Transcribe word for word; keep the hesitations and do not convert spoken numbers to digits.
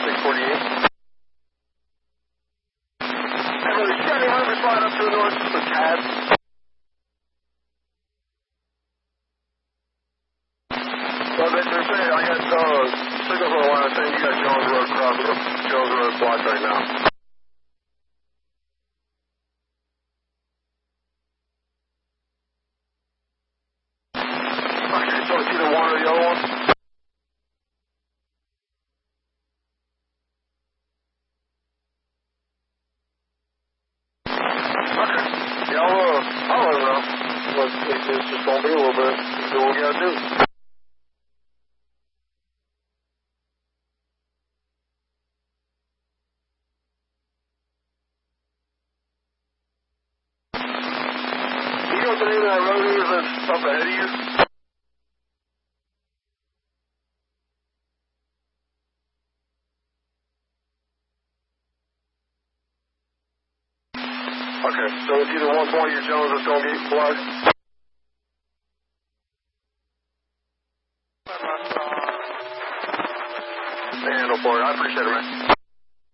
six forty-eight. Hey, brother, you got any room to slide up to the north just a tad? Well, they, they're saying, I got, uh, signals on the line saying you got Jones Road cross, Jones Road blocked right now. Okay, so it's either one or the other one? Okay. Yeah, I'll, uh, I'll let them know. But it's, it's just gonna be a little bit. So what we gotta do? You know what the name of that road is that's up ahead of you? Okay, so it's either one twenty or Jones or Stonegate blocked. Handle for it. I appreciate it, man.